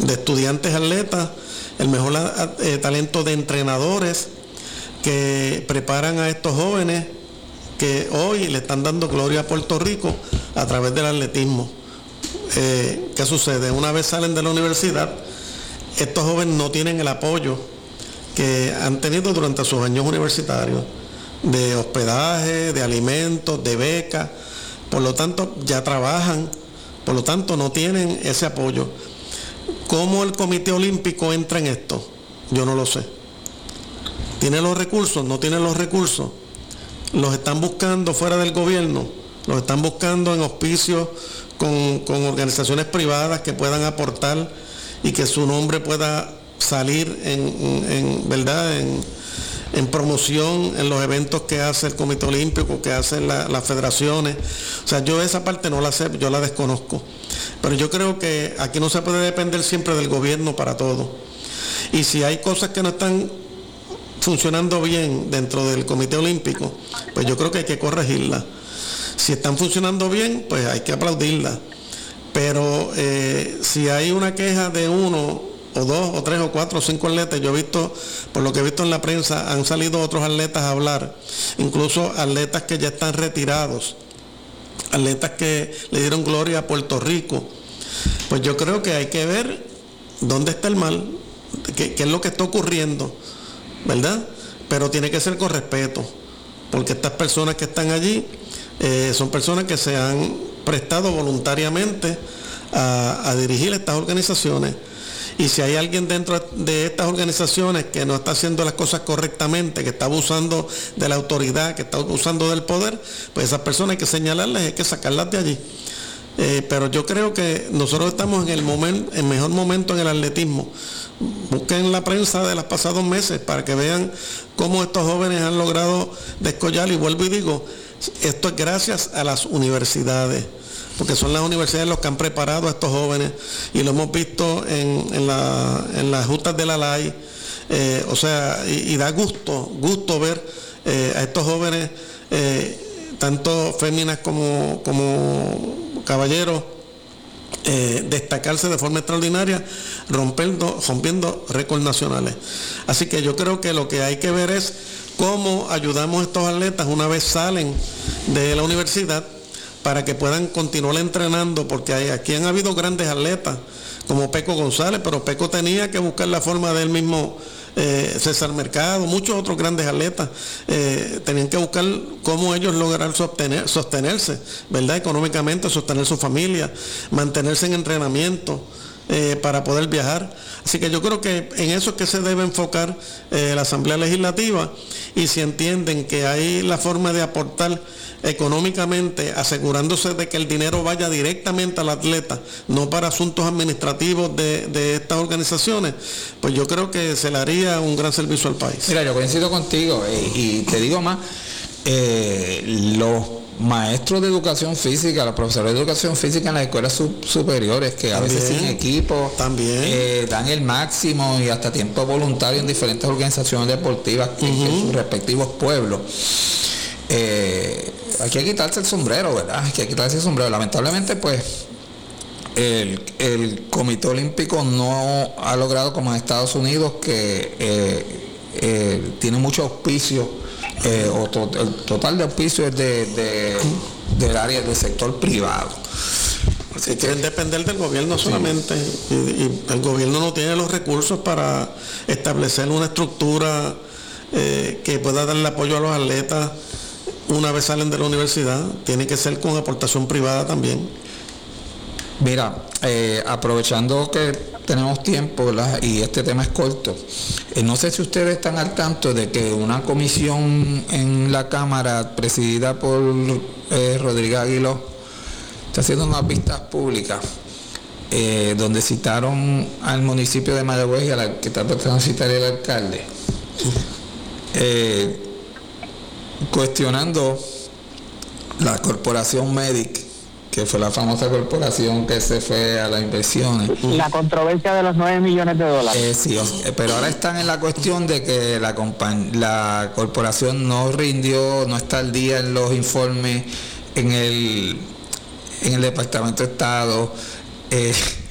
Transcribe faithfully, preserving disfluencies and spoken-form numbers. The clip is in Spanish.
de estudiantes atletas, el mejor eh, talento de entrenadores que preparan a estos jóvenes que hoy le están dando gloria a Puerto Rico a través del atletismo. Eh, ¿Qué sucede? Una vez salen de la universidad, estos jóvenes no tienen el apoyo que han tenido durante sus años universitarios, de hospedaje, de alimentos, de becas, por lo tanto ya trabajan, por lo tanto no tienen ese apoyo. ¿Cómo el Comité Olímpico entra en esto? Yo no lo sé. ¿Tiene los recursos? ¿No tiene los recursos? ¿Los están buscando fuera del gobierno? ¿Los están buscando en auspicios con, con organizaciones privadas que puedan aportar y que su nombre pueda salir en, en, en verdad, en, en promoción en los eventos que hace el Comité Olímpico, que hacen la, las federaciones? O sea, yo esa parte no la sé, yo la desconozco. Pero yo creo que aquí no se puede depender siempre del gobierno para todo. Y si hay cosas que no están funcionando bien dentro del Comité Olímpico, pues yo creo que hay que corregirlas. Si están funcionando bien, pues hay que aplaudirlas. Pero eh, si hay una queja de uno o dos o tres o cuatro o cinco atletas, yo he visto, por lo que he visto en la prensa, han salido otros atletas a hablar, incluso atletas que ya están retirados, atletas que le dieron gloria a Puerto Rico. Pues yo creo que hay que ver dónde está el mal, qué, qué es lo que está ocurriendo, ¿verdad? Pero tiene que ser con respeto, porque estas personas que están allí eh, son personas que se han prestado voluntariamente a, a dirigir estas organizaciones. Y si hay alguien dentro de estas organizaciones que no está haciendo las cosas correctamente, que está abusando de la autoridad, que está abusando del poder, pues esas personas hay que señalarlas, hay que sacarlas de allí. Eh, pero yo creo que nosotros estamos en el momento, en mejor momento en el atletismo. Busquen la prensa de los pasados meses para que vean cómo estos jóvenes han logrado descollar, y vuelvo y digo, esto es gracias a las universidades, porque son las universidades los que han preparado a estos jóvenes, y lo hemos visto en, en, la, en las justas de la L A I, eh, o sea, y, y da gusto, gusto ver eh, a estos jóvenes, eh, tanto féminas como, como caballeros, eh, destacarse de forma extraordinaria, rompiendo, rompiendo récords nacionales. Así que yo creo que lo que hay que ver es cómo ayudamos a estos atletas una vez salen de la universidad, para que puedan continuar entrenando, porque hay, aquí han habido grandes atletas, como Peco González, pero Peco tenía que buscar la forma de él mismo, eh, César Mercado, muchos otros grandes atletas, eh, tenían que buscar cómo ellos lograr sostener, sostenerse, ¿verdad? Económicamente, sostener su familia, mantenerse en entrenamiento, eh, para poder viajar. Así que yo creo que en eso es que se debe enfocar eh, la Asamblea Legislativa, y si entienden que hay la forma de aportar económicamente, asegurándose de que el dinero vaya directamente al atleta, no para asuntos administrativos de, de estas organizaciones, pues yo creo que se le haría un gran servicio al país. Mira, yo coincido contigo, eh, y te digo más, eh, los maestros de educación física, los profesores de educación física en las escuelas sub superiores, que a también, veces sin equipo también eh, dan el máximo y hasta tiempo voluntario en diferentes organizaciones deportivas, uh-huh, en, en sus respectivos pueblos. Eh, hay que quitarse el sombrero, ¿verdad? Hay que quitarse el sombrero. Lamentablemente, pues, el, el Comité Olímpico no ha logrado, como en Estados Unidos, que eh, eh, tiene mucho auspicio, eh, o to, el total de auspicio es de, de, del área del sector privado. Si quieren depender del gobierno solamente, sí, y, y el gobierno no tiene los recursos para establecer una estructura eh, que pueda darle apoyo a los atletas una vez salen de la universidad. Tiene que ser con aportación privada también. Mira, eh, aprovechando que tenemos tiempo, ¿verdad?, y este tema es corto, eh, no sé si ustedes están al tanto de que una comisión en la Cámara presidida por eh, Rodríguez Aguiló está haciendo unas vistas públicas eh, donde citaron al municipio de Mayagüez y a la que está tratando de citar el alcalde, eh, cuestionando la corporación Medic, que fue la famosa corporación que se fue a las inversiones. La controversia de los nueve millones de dólares. Eh, sí, pero ahora están en la cuestión de que la, la corporación no rindió, no está al día en los informes en el, en el Departamento de Estado. Eh,